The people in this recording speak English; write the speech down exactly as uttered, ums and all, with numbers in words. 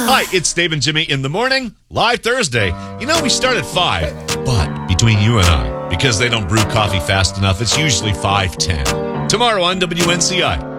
Hi, it's Dave and Jimmy in the morning, live Thursday. You know, we start at five, but between you and I, because they don't brew coffee fast enough, it's usually five ten. Tomorrow on W N C I.